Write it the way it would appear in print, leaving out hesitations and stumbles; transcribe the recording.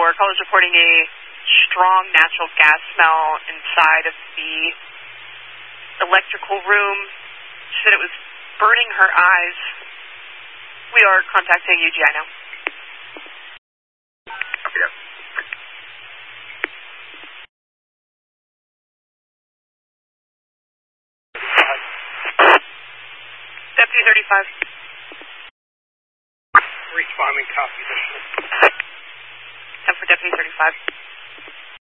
4. Call is reporting a strong natural gas smell inside of the electrical room. She said it was burning her eyes. We are contacting UGI now. Copy that. Deputy 35. Responding, copy this. 10 for Deputy 35.